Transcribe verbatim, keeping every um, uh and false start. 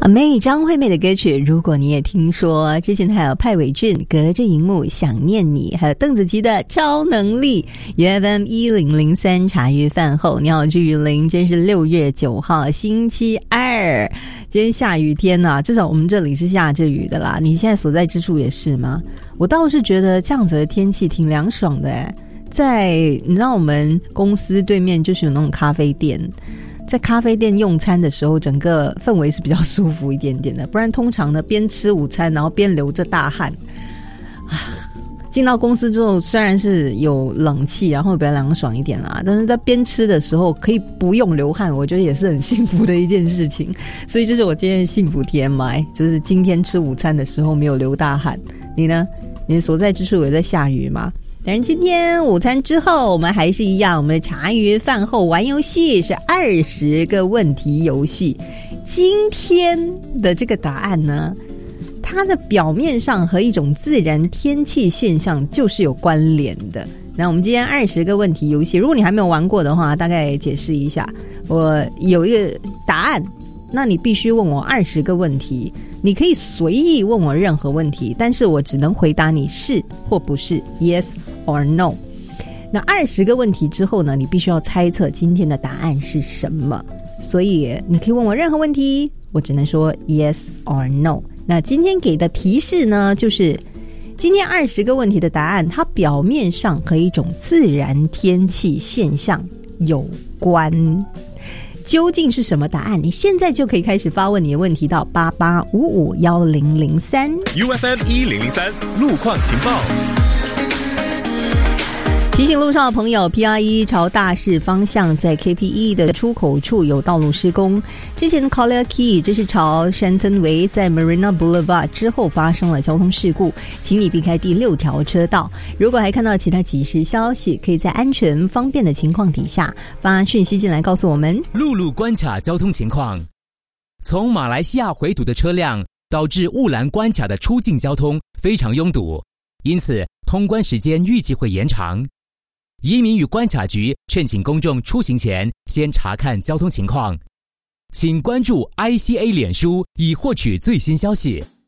阿妹张惠妹的歌曲如果你也听说，之前还有派伟俊隔着荧幕想念你，还有邓紫棋的超能力。 U F M 一零零三茶余饭后，你好，志雨林。今天是六月九号星期二，今天下雨天啊，至少我们这里是下着雨的啦，你现在所在之处也是吗？我倒是觉得这样子的天气挺凉爽的耶。在你知道我们公司对面就是有那种咖啡店，在咖啡店用餐的时候整个氛围是比较舒服一点点的，不然通常呢边吃午餐然后边流着大汗啊。进到公司之后虽然是有冷气然后比较凉爽一点啦，但是在边吃的时候可以不用流汗，我觉得也是很幸福的一件事情。所以这是我今天的幸福 T M I， 就是今天吃午餐的时候没有流大汗。你呢？你的所在之处有在下雨吗？当然今天午餐之后我们还是一样，我们的茶余饭后玩游戏是二十个问题游戏。今天的这个答案呢，它的表面上和一种自然天气现象就是有关联的。那我们今天二十个问题游戏，如果你还没有玩过的话，大概解释一下。我有一个答案，那你必须问我二十个问题，你可以随意问我任何问题，但是我只能回答你是或不是 Yes or no。 那二十个问题之后呢，你必须要猜测今天的答案是什么，所以你可以问我任何问题，我只能说 Yes or no。 那今天给的提示呢，就是今天二十个问题的答案它表面上和一种自然天气现象有关，究竟是什么答案？你现在就可以开始发问你的问题到八八五五一零零三 U F M 一零零三路况情报。 提醒路上的朋友 P R 一 朝大势方向，在 K P E 的出口处有道路施工。之前的 Collyer Quay 这是朝 Shenton Way 在 Marina Boulevard 之后发生了交通事故，请你避开第六条车道。如果还看到其他即时消息，可以在安全方便的情况底下发讯息进来告诉我们。 陆路关卡交通情况，从马来西亚回堵的车辆导致雾兰关卡的出境交通非常拥堵，因此通关时间预计会延长。移民与关卡局劝请公众出行前先查看交通情况，请关注 I C A 脸书以获取最新消息。